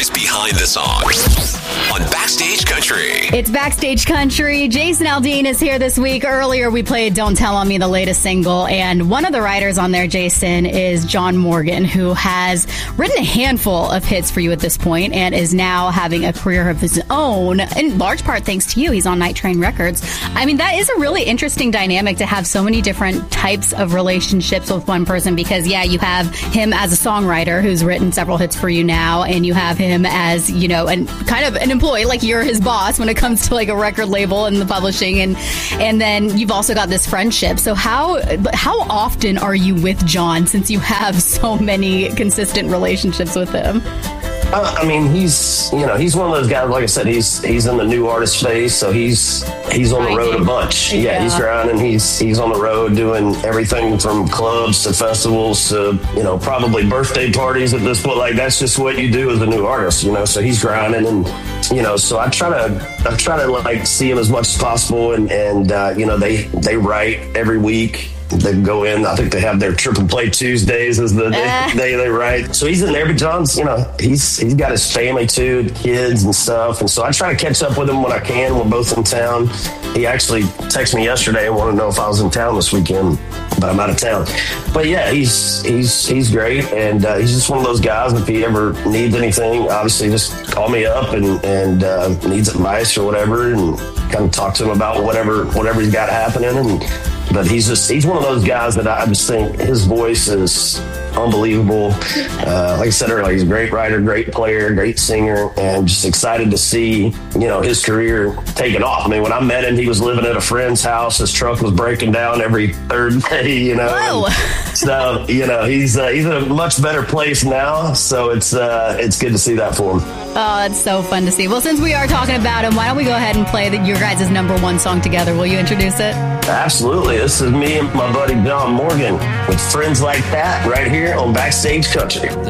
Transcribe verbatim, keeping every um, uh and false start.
stories behind the songs on Backstage Country. It's Backstage Country. Jason Aldean is here this week. Earlier, we played Don't Tell On Me, the latest single, and one of the writers on there, Jason, is John Morgan, who has written a handful of hits for you at this point and is now having a career of his own, in large part thanks to you. He's on Night Train Records. I mean, that is a really interesting dynamic to have so many different types of relationships with one person because, yeah, you have him as a songwriter who's written several hits for you now, and you have him as, you know, an, kind of an employee, like you're his boss when it comes to like a record label and the publishing, and and then you've also got this friendship. So how how often are you with John, since you have so many consistent relationships with him? Uh, I mean, he's, you know, he's one of those guys, like I said, he's he's in the new artist space, so he's he's on the road a bunch. Yeah, yeah, he's grinding. He's he's on the road doing everything from clubs to festivals to, you know, probably birthday parties at this point. Like, that's just what you do as a new artist, you know, so he's grinding. And, you know, so I try to, I try to, like, see him as much as possible. And, and uh, you know, they, they write every week. They go in, I think they have their Triple Play Tuesdays as the day, uh. day they write. So he's in there, but John's, you know, he's he's got his family too, kids and stuff. And so I try to catch up with him when I can. We're both in town. He actually texted me yesterday and wanted to know if I was in town this weekend, but I'm out of town. But yeah, he's he's he's great, and uh, he's just one of those guys. If he ever needs anything, obviously just call me up and and uh, needs advice or whatever, and kind of talk to him about whatever whatever he's got happening. And But he's just, he's one of those guys that I just think his voice is unbelievable. Uh, like I said earlier, he's a great writer, great player, great singer, and just excited to see, you know, his career taking off. I mean, when I met him, he was living at a friend's house. His truck was breaking down every third day, you know. Whoa. So, you know, he's uh, he's in a much better place now. So it's uh, it's good to see that for him. Oh, it's so fun to see. Well, since we are talking about him, why don't we go ahead and play the, your guys' number one song together? Will you introduce it? Absolutely. This is me and my buddy John Morgan with Friends Like That right here on Backstage Country.